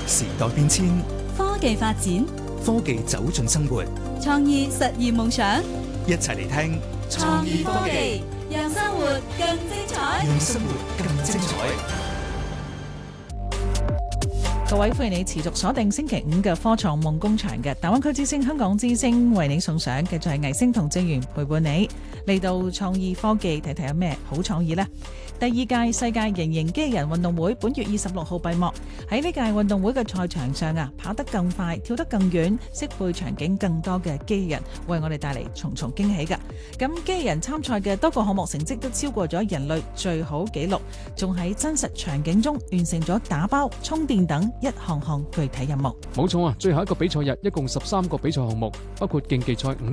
時代變遷， 科技發展， 科技走進生活， 創意實現夢想。 一齊嚟聽創意科技，讓生活更精彩。 讓生活更精彩。 各位，歡迎你持續鎖定星期五嘅科創夢工場嘅大灣區之星、香港之星，為你送上繼續係魏星同正源陪伴你嚟到創意科技，睇睇有咩好創意呢？第二屆世界人形機器人運動會本月26號閉幕。喺呢屆運動會嘅賽場上啊，跑得更快，跳得更遠，適配場景更多嘅機器人，為我哋帶嚟重重驚喜㗎。咁機器人參賽嘅多個項目成績都超過咗人類最好紀錄，仲喺真實場景中完成咗打包、充電等一項項具體任務。 冇錯啊！最後一個比賽日一共13個比賽項目，包括競技賽